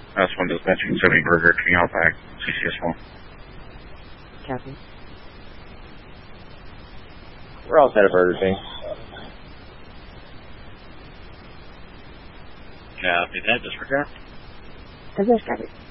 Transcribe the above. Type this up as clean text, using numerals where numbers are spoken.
That's one dispatching 70 Burger King Outback, CCS1. Copy. We're all set at Burger King. Copy that, disregard. Dispatch, copy.